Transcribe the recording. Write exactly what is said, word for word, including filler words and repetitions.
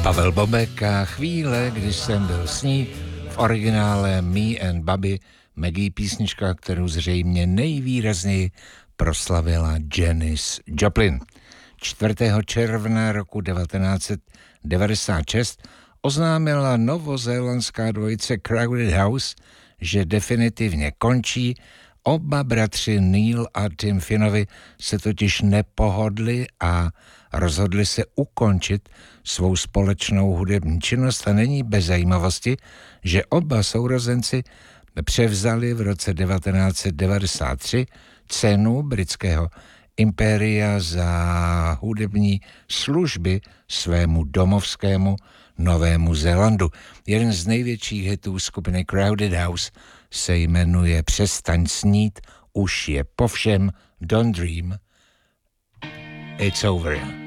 Pavel Bobek a Chvíle, když jsem byl s ní, v originále Me and Bobby, Maggie, písnička, kterou zřejmě nejvýrazněji proslavila Janis Joplin. čtvrtého června roku devatenáct set devadesát šest oznámila novozélandská dvojice Crowded House, že definitivně končí. Oba bratři Neil a Tim Finnovi se totiž nepohodli a rozhodli se ukončit svou společnou hudební činnost a není bez zajímavosti, že oba sourozenci převzali v roce devatenáct set devadesát tři cenu britského impéria za hudební služby svému domovskému Novému Zélandu. Jeden z největších hitů skupiny Crowded House se jmenuje Přestaň snít, už je po všem, Don't Dream, It's Over.